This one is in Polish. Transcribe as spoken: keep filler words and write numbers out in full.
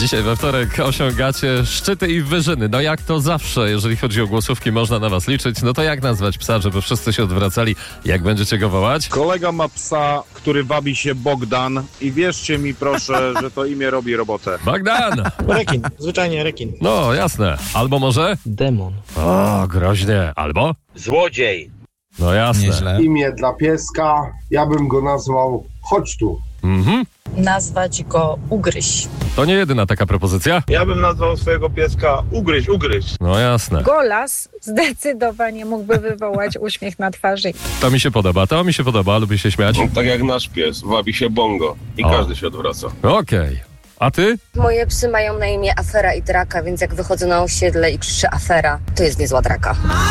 Dzisiaj we wtorek osiągacie szczyty i wyżyny. No jak to zawsze, jeżeli chodzi o głosówki, można na was liczyć. No to jak nazwać psa, żeby wszyscy się odwracali? Jak będziecie go wołać? Kolega ma psa, który wabi się Bogdan i wierzcie mi proszę, że to imię robi robotę. Bogdan! Rekin, zwyczajnie rekin. No jasne. Albo może? Demon. O, groźnie. Albo? Złodziej. No jasne. Nieźle. Imię dla pieska, ja bym go nazwał Chodź tu. Mhm. Nazwać go Ugryź. To nie jedyna taka propozycja. Ja bym nazwał swojego pieska Ugryź, Ugryź. No jasne. Golas zdecydowanie mógłby wywołać uśmiech na twarzy. To mi się podoba, to mi się podoba, lubi się śmiać. Tak jak nasz pies, wabi się Bongo i O. każdy się odwraca. Okej. A ty? Moje psy mają na imię Afera i Draka, więc jak wychodzę na osiedle i krzyczę Afera, to jest niezła draka.